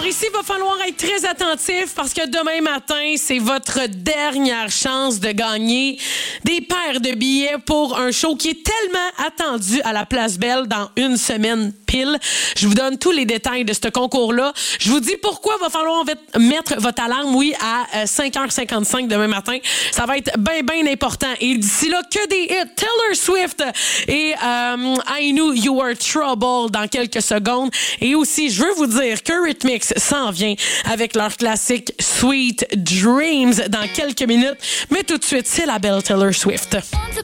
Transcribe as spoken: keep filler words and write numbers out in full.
ici, il va falloir être très attentif parce que demain matin, c'est votre dernière chance de gagner des paires de billets pour un show qui est tellement attendu à la Place Belle dans une semaine pile. Je vous donne tous les détails de ce concours-là. Je vous dis pourquoi il va falloir mettre votre alarme, oui, à cinq heures cinquante-cinq demain matin. Ça va être bien, bien important. Et d'ici là, que des hits. Taylor Swift et euh, I Knew You Were Trouble dans quelques secondes. Et aussi, je veux vous dire que Rhythmix s'en vient avec leur classique Sweet Dreams dans quelques minutes. Mais tout de suite, c'est la belle Taylor Swift.